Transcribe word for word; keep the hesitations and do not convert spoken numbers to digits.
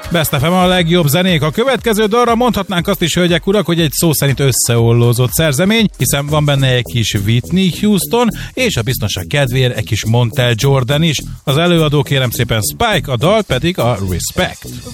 Best ef em a legjobb zenék. A következő dalra mondhatnánk azt is, hölgyek, urak, hogy egy szó szerint összeollózott szerzemény, hiszen van benne egy kis Whitney Houston, és a biztonság kedvéért egy kis Montel Jordan is. Az előadó kérem szépen Spike, a dal pedig a Respect.